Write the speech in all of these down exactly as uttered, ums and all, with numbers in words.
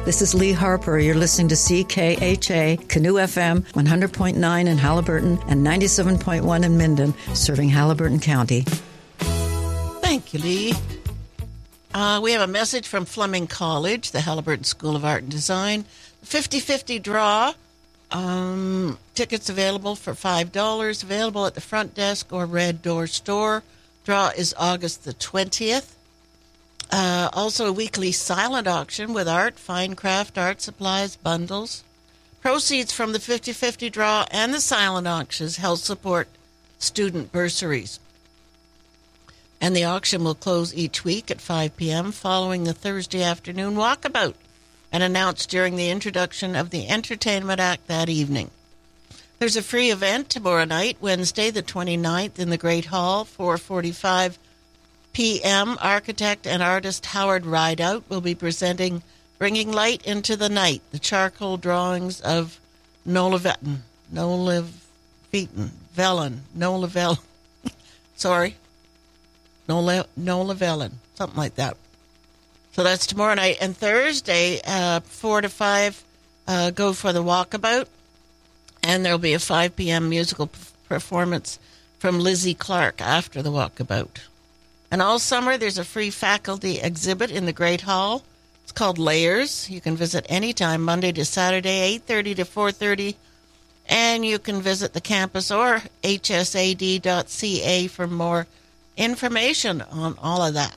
This is Lee Harper. You're listening to C K H A, Canoe F M, one hundred point nine in Haliburton and ninety-seven point one in Minden, serving Haliburton County. Thank you, Lee. Uh, we have a message from Fleming College, the Haliburton School of Art and Design. fifty-fifty draw. Um, tickets available for five dollars, available at the front desk or Red Door store. Draw is August the twentieth. Uh, also a weekly silent auction with art, fine craft, art supplies, bundles. Proceeds from the fifty-fifty draw and the silent auctions help support student bursaries. And the auction will close each week at five p.m. following the Thursday afternoon walkabout and announced during the introduction of the entertainment act that evening. There's a free event tomorrow night, Wednesday the twenty-ninth, in the Great Hall, four forty-five p.m. Architect and artist Howard Rideout will be presenting Bringing Light into the Night, the charcoal drawings of Nola Vetten, Nola Vetten, Vellen, Nola Vellen, sorry, Nola, Nola Vellen, something like that. So that's tomorrow night. And Thursday, uh, four to five, uh, go for the walkabout. And there'll be a five p.m. musical p- performance from Lizzie Clark after the walkabout. And all summer, there's a free faculty exhibit in the Great Hall. It's called Layers. You can visit anytime, Monday to Saturday, eight thirty to four thirty. And you can visit the campus or h s a d dot c a for more information on all of that.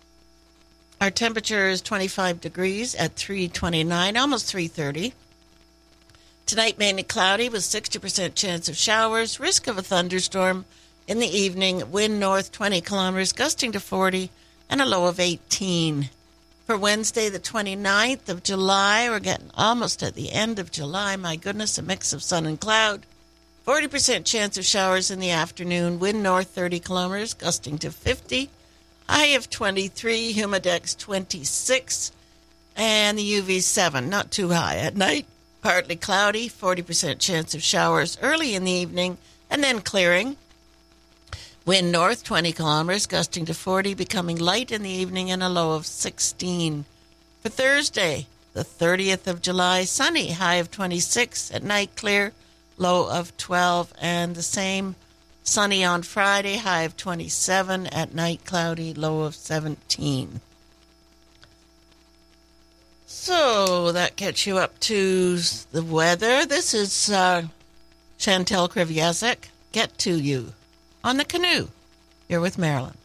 Our temperature is twenty-five degrees at three twenty-nine, almost three thirty. Tonight, mainly cloudy with sixty percent chance of showers, risk of a thunderstorm in the evening, wind north twenty kilometers, gusting to forty, and a low of eighteen. For Wednesday, the twenty-ninth of July, we're getting almost at the end of July. My goodness, a mix of sun and cloud. forty percent chance of showers in the afternoon, wind north thirty kilometers, gusting to fifty. High of twenty-three, humidex twenty-six, and the U V seven, not too high. At night, partly cloudy, forty percent chance of showers early in the evening, and then clearing. Wind north twenty kilometers, gusting to forty, becoming light in the evening, and a low of sixteen. For Thursday, the thirtieth of July, sunny, high of twenty-six, at night clear, low of twelve, and the same sunny on Friday, high of twenty-seven, at night cloudy, low of seventeen. So that gets you up to the weather. This is uh, Chantel Kreviazek. Get to you on the Canoe. You're with Marilyn.